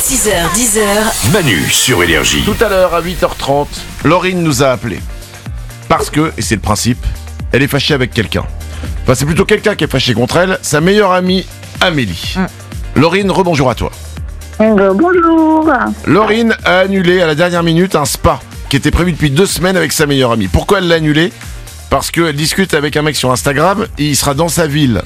6h10h. Manu sur Énergie. Tout à l'heure, à 8h30, Laurine nous a appelé. Parce que, et c'est le principe, elle est fâchée avec quelqu'un. Enfin, c'est plutôt quelqu'un qui est fâché contre elle, sa meilleure amie, Amélie. Laurine, rebonjour à toi. Bonjour. Laurine a annulé à la dernière minute un spa qui était prévu depuis 2 semaines avec sa meilleure amie. Pourquoi elle l'a annulé ? Parce qu'elle discute avec un mec sur Instagram et il sera dans sa ville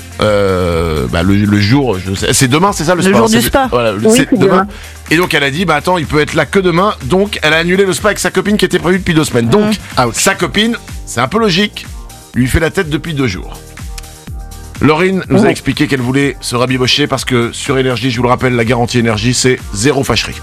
le jour, je sais, c'est demain, c'est ça le spa ? Le jour du spa. Voilà, Oui, c'est c'est demain. Et donc elle a dit, attends, il peut être là que demain. Donc elle a annulé le spa avec sa copine qui était prévu depuis 2 semaines. Donc sa copine, c'est un peu logique, lui fait la tête depuis 2 jours. Laurine nous a expliqué qu'elle voulait se rabibocher parce que sur Énergie, je vous le rappelle, la garantie Énergie, c'est 0 fâcherie.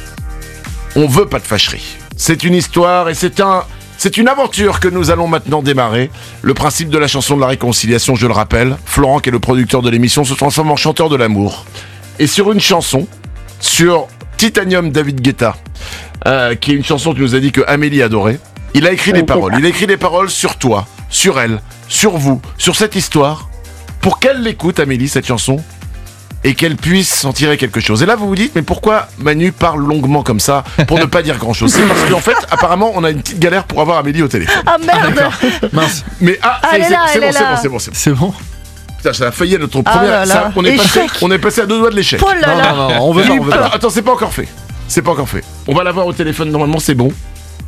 On veut pas de fâcherie. C'est une histoire et c'est une aventure que nous allons maintenant démarrer. Le principe de la chanson de la réconciliation, je le rappelle, Florent, qui est le producteur de l'émission, se transforme en chanteur de l'amour. Et sur une chanson, sur Titanium David Guetta, qui est une chanson que nous a dit que Amélie adorait, il a écrit des paroles. Il a écrit des paroles sur toi, sur elle, sur vous, sur cette histoire, pour qu'elle l'écoute, Amélie, cette chanson, et qu'elle puisse s'en tirer quelque chose. Et là, vous vous dites, mais pourquoi Manu parle longuement comme ça, pour ne pas dire grand-chose ? C'est parce qu'en fait, apparemment, on a une petite galère pour avoir Amélie au téléphone. Ah merde. Mince. Mais c'est bon. Putain, ça a failli à notre première... là. On est passé à 2 doigts de l'échec. Oh là là. Non, on veut pas. Attends, c'est pas encore fait. On va l'avoir au téléphone, normalement, c'est bon.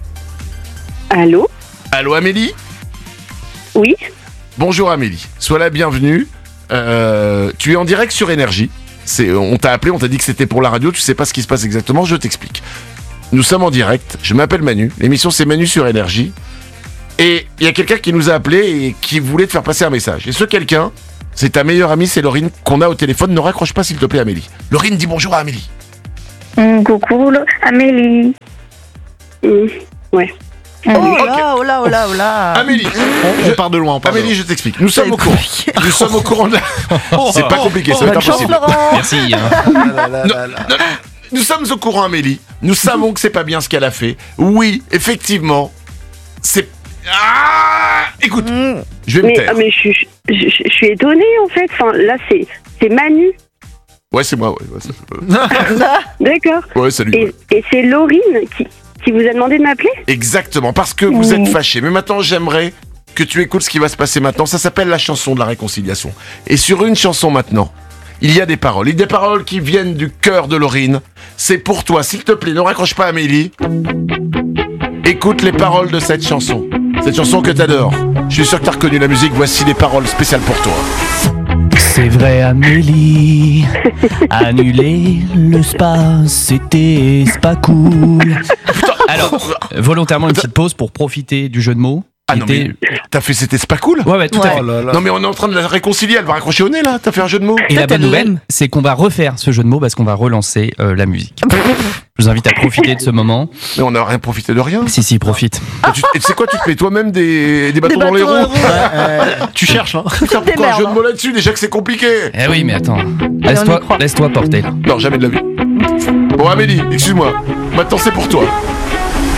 Allô ? Allô, Amélie ? Oui. Bonjour, Amélie. Sois la bienvenue. Tu es en direct sur Énergie. On t'a appelé, on t'a dit que c'était pour la radio, tu sais pas ce qui se passe exactement, je t'explique. Nous sommes en direct, je m'appelle Manu, l'émission c'est Manu sur Énergie, et il y a quelqu'un qui nous a appelé et qui voulait te faire passer un message. Et ce quelqu'un, c'est ta meilleure amie, c'est Laurine, qu'on a au téléphone. Ne raccroche pas s'il te plaît, Amélie. Laurine, dis bonjour à Amélie. Coucou, Amélie. Ouais. Oh là. Amélie, On part de loin. Amélie, je t'explique. Nous sommes au courant de la... C'est pas compliqué, ça va être Bonne chance, impossible. Laurent. Merci. Nous sommes au courant, Amélie. Nous savons que c'est pas bien ce qu'elle a fait. Oui, effectivement, c'est... Écoute, je vais me taire. Mais je suis étonnée en fait. Enfin, là, c'est Manu. Ouais, c'est moi, ouais. D'accord. Ouais, salut. Et c'est Laurine qui vous a demandé de m'appeler ? Exactement, parce que vous êtes fâchés. Mais maintenant, j'aimerais que tu écoutes ce qui va se passer maintenant. Ça s'appelle la chanson de la réconciliation. Et sur une chanson maintenant, il y a des paroles. Il y a des paroles qui viennent du cœur de Laurine. C'est pour toi, s'il te plaît, ne raccroche pas, Amélie. Écoute les paroles de cette chanson. Cette chanson que t'adores. Je suis sûr que t'as reconnu la musique. Voici les paroles spéciales pour toi. C'est vrai, Amélie, annuler le spa, c'était pas cool. Alors, volontairement une petite pause pour profiter du jeu de mots. Ah non, mais t'as fait c'était pas cool ? Ouais, tout à fait. Non, mais on est en train de la réconcilier. Elle va raccrocher au nez, là. T'as fait un jeu de mots. Et la bonne nouvelle, c'est qu'on va refaire ce jeu de mots parce qu'on va relancer la musique. Je vous invite à profiter de ce moment. Mais on n'a rien profité de rien. Si, profite. Et tu sais quoi, tu te mets toi-même des bâtons dans les roues. Tu cherches, hein. Putain, pourquoi un jeu de mots là-dessus ? Déjà que c'est compliqué. Eh oui, mais attends. Laisse-toi porter, là. Non, jamais de la vie. Bon, Amélie, excuse-moi. Maintenant, c'est pour toi.